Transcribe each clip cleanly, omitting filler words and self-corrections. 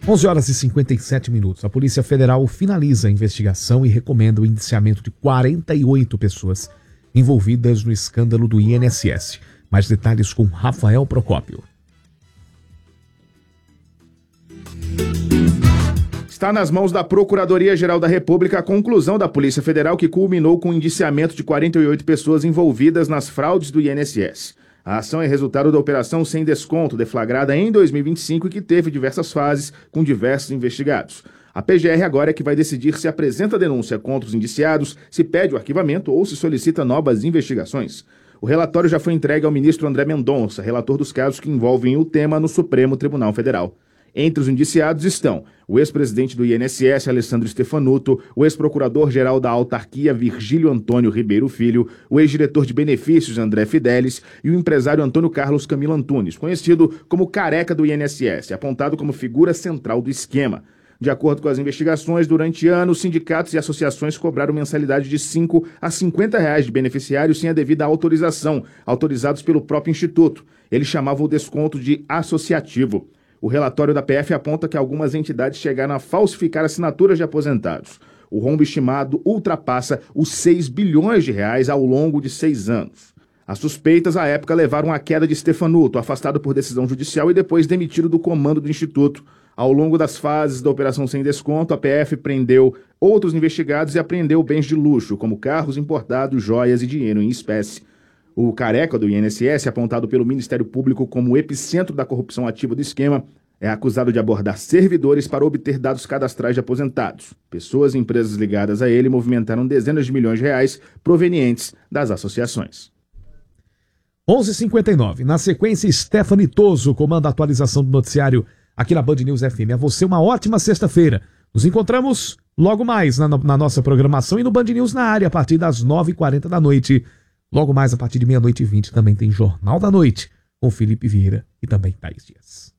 11 horas e 57 minutos. A Polícia Federal finaliza a investigação e recomenda o indiciamento de 48 pessoas envolvidas no escândalo do INSS. Mais detalhes com Rafael Procópio. Está nas mãos da Procuradoria-Geral da República a conclusão da Polícia Federal que culminou com o indiciamento de 48 pessoas envolvidas nas fraudes do INSS. A ação é resultado da Operação Sem Desconto, deflagrada em 2025 e que teve diversas fases com diversos investigados. A PGR agora é que vai decidir se apresenta denúncia contra os indiciados, se pede o arquivamento ou se solicita novas investigações. O relatório já foi entregue ao ministro André Mendonça, relator dos casos que envolvem o tema no Supremo Tribunal Federal. Entre os indiciados estão o ex-presidente do INSS, Alessandro Stefanuto, o ex-procurador-geral da Autarquia, Virgílio Antônio Ribeiro Filho, o ex-diretor de benefícios, André Fidelis, e o empresário Antônio Carlos Camilo Antunes, conhecido como Careca do INSS, apontado como figura central do esquema. De acordo com as investigações, durante anos, sindicatos e associações cobraram mensalidade de R$ 5 a R$ 50 de beneficiários sem a devida autorização, autorizados pelo próprio Instituto. Ele chamava o desconto de associativo. O relatório da PF aponta que algumas entidades chegaram a falsificar assinaturas de aposentados. O rombo estimado ultrapassa os R$ 6 bilhões ao longo de 6 anos. As suspeitas, à época, levaram à queda de Stefanuto, afastado por decisão judicial e depois demitido do comando do Instituto. Ao longo das fases da Operação Sem Desconto, a PF prendeu outros investigados e apreendeu bens de luxo, como carros importados, joias e dinheiro em espécie. O Careca do INSS, apontado pelo Ministério Público como o epicentro da corrupção ativa do esquema, é acusado de abordar servidores para obter dados cadastrais de aposentados. Pessoas e empresas ligadas a ele movimentaram dezenas de milhões de reais provenientes das associações. 11h59. Na sequência, Stephanie Toso comanda a atualização do noticiário aqui na Band News FM. A você uma ótima sexta-feira. Nos encontramos logo mais na nossa programação e no Band News na área a partir das 9h40 da noite. Logo mais, a partir de 00h20, também tem Jornal da Noite, com Felipe Vieira e também Thaís Dias.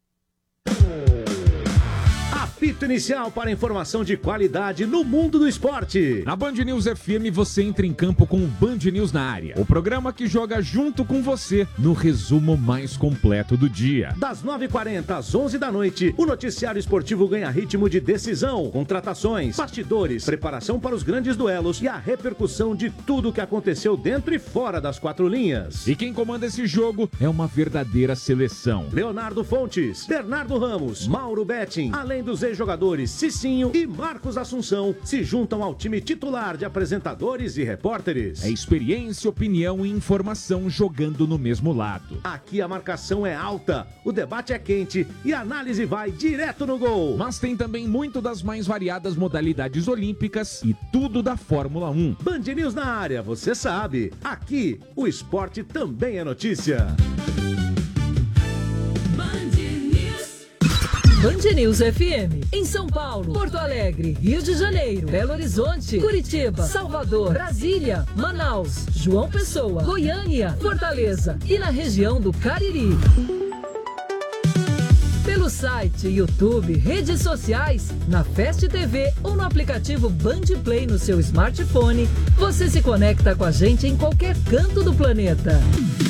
Apito inicial para informação de qualidade no mundo do esporte. Na Band News FM você entra em campo com o Band News na área. O programa que joga junto com você no resumo mais completo do dia. Das 9h40 às 11 da noite, o noticiário esportivo ganha ritmo de decisão, contratações, bastidores, preparação para os grandes duelos e a repercussão de tudo o que aconteceu dentro e fora das quatro linhas. E quem comanda esse jogo é uma verdadeira seleção. Leonardo Fontes, Bernardo Ramos, Mauro Betting, além dos jogadores Cicinho e Marcos Assunção se juntam ao time titular de apresentadores e repórteres. É experiência, opinião e informação jogando no mesmo lado. Aqui a marcação é alta, o debate é quente e a análise vai direto no gol. Mas tem também muito das mais variadas modalidades olímpicas e tudo da Fórmula 1. Band News na área, você sabe. Aqui o esporte também é notícia. Band News FM, em São Paulo, Porto Alegre, Rio de Janeiro, Belo Horizonte, Curitiba, Salvador, Brasília, Manaus, João Pessoa, Goiânia, Fortaleza e na região do Cariri. Pelo site, YouTube, redes sociais, na Fast TV ou no aplicativo Band Play no seu smartphone, você se conecta com a gente em qualquer canto do planeta.